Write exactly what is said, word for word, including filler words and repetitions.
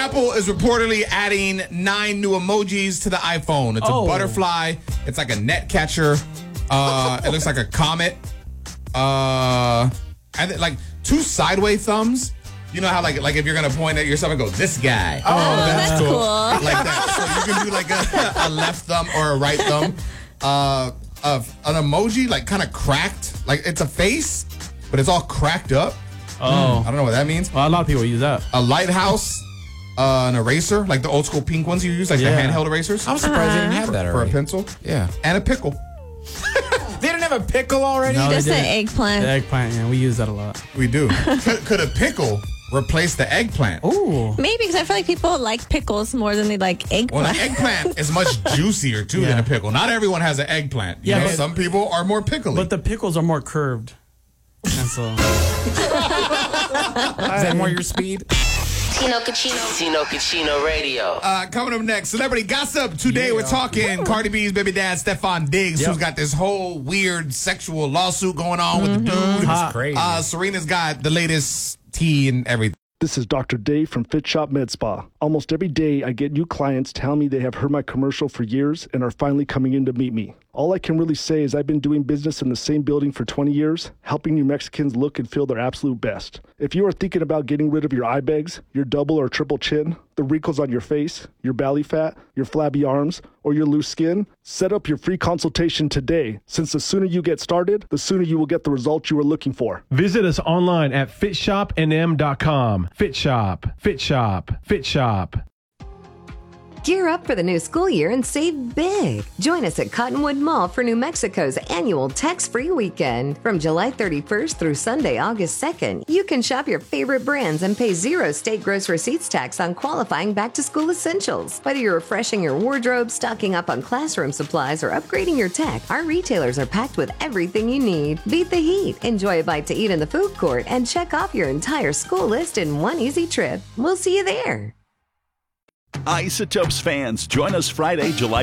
Apple is reportedly adding nine new emojis to the iPhone. It's Oh. a butterfly. It's like a net catcher. Uh, it looks like a comet. Uh, and then, like two sideways thumbs. You know how like like if you're gonna point at yourself and go, this guy. Oh, that's cool. Like that. So you can do like a, a left thumb or a right thumb. Uh, of an emoji like kind of cracked. Like it's a face, but it's all cracked up. Oh. I don't know what that means. Well, a lot of people use that. A lighthouse, uh, an eraser, like the old school pink ones you use, like Yeah. the handheld erasers. I'm surprised they didn't have that for a already. pencil. Yeah. And a pickle. They didn't have a pickle already? No, they Just the didn't. eggplant. The eggplant, yeah, we use that a lot. We do. could, could a pickle replace the eggplant? Ooh. Maybe because I feel like people like pickles more than they like Well, eggplant. an eggplant is much juicier too Yeah. than a pickle. Not everyone has an eggplant. You Yeah, know, but- some people are more pickly. But the pickles are more curved. And so, Is that more your speed? Tino Cucino. Tino Cucino Radio. Uh, coming up next, celebrity gossip. Today we're talking Cardi B's baby dad, Stephon Diggs, Yep. who's got this whole weird sexual lawsuit going on with the dude. Hot. Crazy. Uh, Serena's got the latest tea and everything. This is Doctor Dave from Fit Shop Med Spa. Almost every day, I get new clients tell me they have heard my commercial for years and are finally coming in to meet me. All I can really say is I've been doing business in the same building for twenty years, helping New Mexicans look and feel their absolute best. If you are thinking about getting rid of your eye bags, your double or triple chin, the wrinkles on your face, your belly fat, your flabby arms, or your loose skin, set up your free consultation today, since the sooner you get started, the sooner you will get the results you are looking for. Visit us online at fit shop n m dot com. Fit Shop, Fit Shop, Fit Shop. Gear up for the new school year and save big. Join us at Cottonwood Mall for New Mexico's annual tax-free weekend. From July thirty-first through Sunday, August second, you can shop your favorite brands and pay zero state gross receipts tax on qualifying back-to-school essentials. Whether you're refreshing your wardrobe, stocking up on classroom supplies, or upgrading your tech, our retailers are packed with everything you need. Beat the heat, enjoy a bite to eat in the food court, and check off your entire school list in one easy trip. We'll see you there. Isotopes fans, join us Friday, July